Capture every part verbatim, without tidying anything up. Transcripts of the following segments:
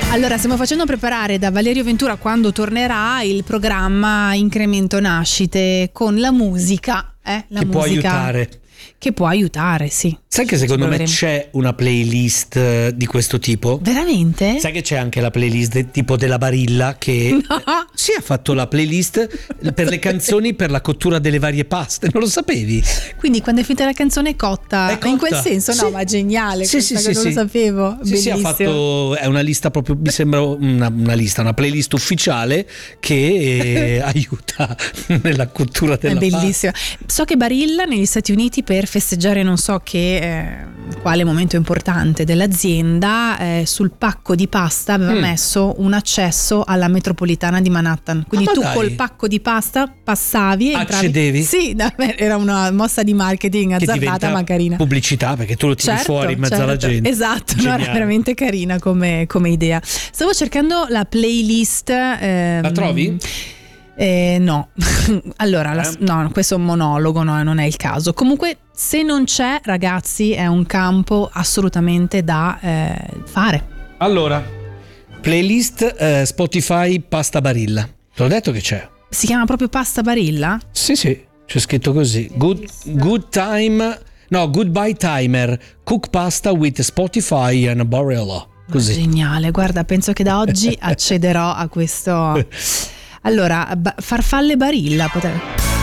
Allora, stiamo facendo preparare da Valerio Ventura, quando tornerà, il programma Incremento Nascite con la musica, eh? La che musica può aiutare. Che può aiutare, sì. Sai che secondo me proveremo. c'è una playlist di questo tipo? Veramente? Sai che c'è anche la playlist tipo della Barilla che No. sì, ha fatto la playlist per le canzoni per la cottura delle varie paste, non lo sapevi? Quindi quando è finita la canzone è cotta, È cotta. in quel senso? No, Sì. ma geniale, Sì, sì, questa sì, che non sì. lo sapevo. Sì, sì, ha Bellissimo. fatto, è una lista proprio, mi sembra una, una lista, una playlist ufficiale che eh, aiuta nella cottura È della pasta. bellissima. So che Barilla negli Stati Uniti, per festeggiare non so che eh, quale momento importante dell'azienda, eh, sul pacco di pasta aveva Mm. messo un accesso alla metropolitana di Manhattan. Quindi Ah, ma tu dai. col pacco di pasta passavi e entravi. Accedevi? Sì, da- era una mossa di marketing Che azzardata diventa ma carina. pubblicità perché tu lo tiri Certo, fuori in mezzo certo. alla gente. Esatto, no, Geniale. era veramente carina come, come idea. Stavo cercando la playlist. ehm, La trovi? Eh, no, allora, la- Eh? no, questo è un monologo, no, non è il caso. Comunque, se non c'è, ragazzi, è un campo assolutamente da eh, fare. Allora, playlist eh, Spotify Pasta Barilla. Te l'ho detto che c'è. Si chiama proprio Pasta Barilla? Sì, sì, c'è scritto così. Good, good time, no, goodbye timer. Cook pasta with Spotify and Barilla. Così. Geniale, guarda, penso che da oggi accederò a questo. Allora, ba- farfalle Barilla potrebbe.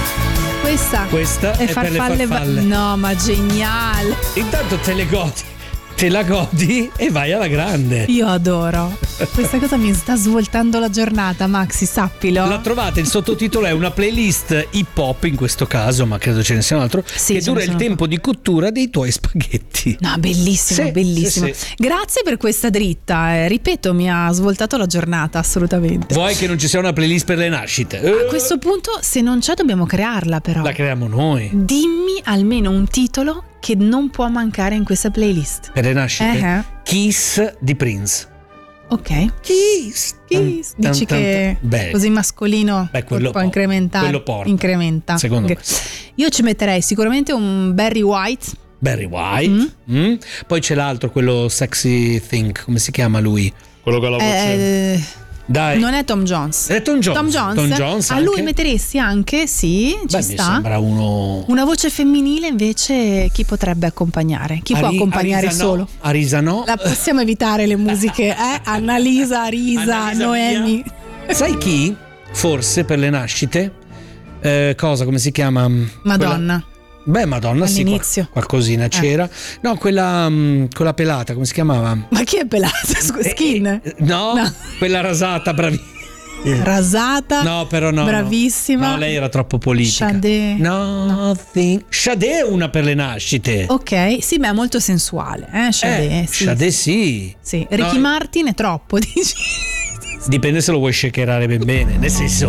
Questa, Questa è per le Ba- farfalle. no, ma geniale. Intanto te le godi, te la godi e vai alla grande. Io adoro. Questa cosa mi sta svoltando la giornata, Maxi, sappilo. La trovate, il sottotitolo è una playlist hip hop in questo caso, ma credo ce ne sia un altro, Sì, che ce ne dura il sono tempo di cottura dei tuoi spaghetti. No, bellissimo, Sì, bellissimo. sì, sì. Grazie per questa dritta. eh. Ripeto, mi ha svoltato la giornata, assolutamente. Vuoi che non ci sia una playlist per le nascite? Eh, A questo punto, se non c'è, dobbiamo crearla, però. la creiamo noi. Dimmi almeno un titolo che non può mancare in questa playlist. Per le nascite? Eh, eh. Kiss di Prince. Ok. Kiss. Kiss. Tan, Dici tan, che tan. Beh, così mascolino Beh, quello può po- incrementare. quello porta. Incrementa. Secondo Ok. Io ci metterei sicuramente un Barry White. Barry White. Mm. Poi c'è l'altro, quello sexy thing, come si chiama lui? Quello con la Eh, Dai. non è Tom Jones. È Tom Jones. Tom Jones. Tom Jones A lui anche? metteresti anche, sì, ci Beh, mi sta. sembra uno. Una voce femminile invece chi potrebbe accompagnare? Chi può Ari- accompagnare Arisa solo? No. Arisa no. La possiamo evitare le musiche, eh? Annalisa, Arisa, Annalisa Noemi. Sai chi? Forse per le nascite? Eh, cosa, come si chiama? Madonna. Quella- Beh, Madonna, sì, All'inizio. qual- qualcosina c'era. No, quella, mm, quella pelata, come si chiamava? Ma chi è pelata? Scusa, Skin? Eh, eh, no, No. quella rasata, bravissima. Rasata. No, però no. no. Bravissima. No, lei era troppo politica. Sade. Nothing. Sade è una per le nascite. Ok, sì, ma è molto sensuale, eh? Sade, Eh, sì. Sade sì. Sì. Ricky No. Martin è troppo, dici? Dipende se lo vuoi shakerare ben bene. Nel senso,